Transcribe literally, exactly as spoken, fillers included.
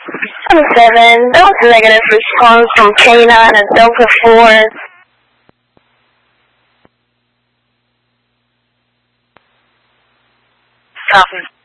twenty-seven, that was a negative response from K nine and Delta four. Copy.